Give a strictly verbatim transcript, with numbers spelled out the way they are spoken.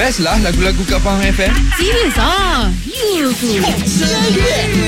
Best lah lagu-lagu kat Faham F M. Serius ah? You tu. Serius.